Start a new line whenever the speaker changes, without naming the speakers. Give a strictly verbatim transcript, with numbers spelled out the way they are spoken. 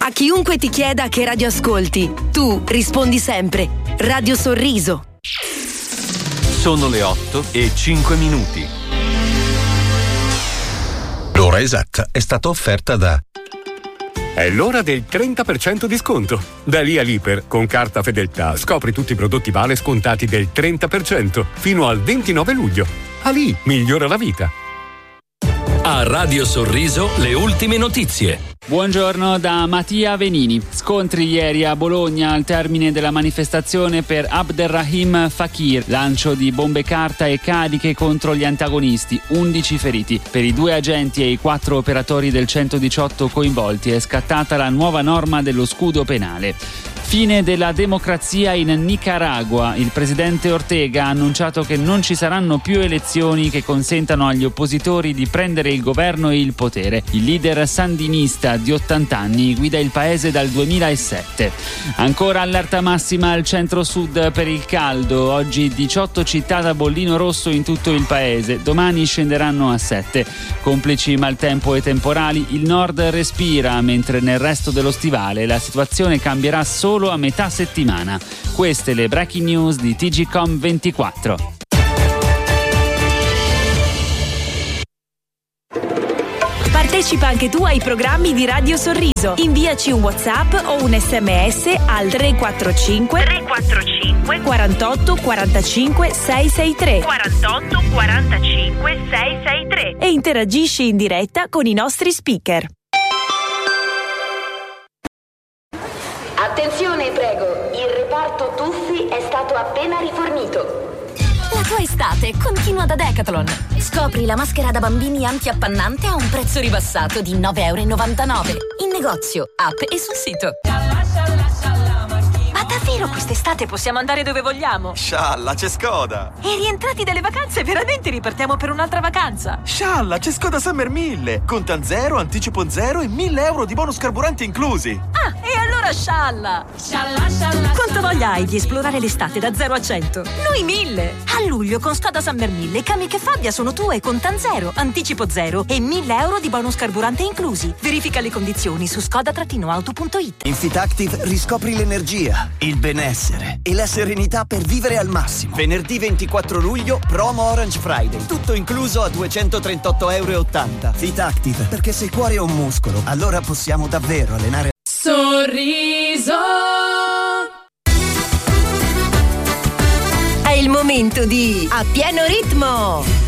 A chiunque ti chieda che radio ascolti, tu rispondi sempre Radio Sorriso.
Sono le otto e cinque minuti.
L'ora esatta è stata offerta da...
È l'ora del trenta per cento di sconto. Da lì all'Iper, con carta Fedeltà, scopri tutti i prodotti Vale scontati del trenta per cento fino al ventinove luglio. Ali migliora la vita.
A Radio Sorriso le ultime notizie.
Buongiorno da Mattia Venini. Scontri ieri a Bologna al termine della manifestazione per Abderrahim Fakir. Lancio di bombe carta e cariche contro gli antagonisti. undici feriti. Per i due agenti e i quattro operatori del centodiciotto coinvolti è scattata la nuova norma dello scudo penale. Fine della democrazia in Nicaragua. Il presidente Ortega ha annunciato che non ci saranno più elezioni che consentano agli oppositori di prendere il governo e il potere. Il leader sandinista di ottanta anni guida il paese dal duemilasette. Ancora allerta massima al centro-sud per il caldo. Oggi diciotto città da bollino rosso in tutto il paese. Domani scenderanno a sette. Complici maltempo e temporali, il nord respira, mentre nel resto dello stivale la situazione cambierà solo a metà settimana. Queste le breaking news di T G Com ventiquattro.
Partecipa anche tu ai programmi di Radio Sorriso. Inviaci un WhatsApp o un sms al tre quattro cinque tre quattro cinque quarantotto quarantacinque seicentosessantatré quarantotto quarantacinque seicentosessantatré e interagisci in diretta con i nostri speaker.
Attenzione, prego, il reparto tuffi è stato appena rifornito.
La tua estate continua da Decathlon. Scopri la maschera da bambini antiappannante a un prezzo ribassato di nove e novantanove euro. In negozio, app e sul sito.
Ma davvero quest'estate possiamo andare dove vogliamo?
Scialla, c'è Skoda!
E rientrati dalle vacanze veramente ripartiamo per un'altra vacanza?
Scialla, c'è Skoda Summer mille! Contan zero, anticipo zero e mille euro di bonus carburanti inclusi!
Ah, e allora scialla! Scialla, scialla! Quanto voglia hai di esplorare l'estate da zero a cento? Noi mille! A luglio con Skoda Summer mille, Kamiq e Fabia sono tue, contan zero, anticipo zero e mille euro di bonus carburante inclusi. Verifica le condizioni su skoda auto punto it.
In Fitactive riscopri l'energia, il benessere e la serenità per vivere al massimo. Venerdì ventiquattro luglio, promo Orange Friday. Tutto incluso a duecentotrentotto e ottanta euro. Fitactive, perché se il cuore è un muscolo, allora possiamo davvero allenare.
Sorriso. È il momento di A Pieno Ritmo.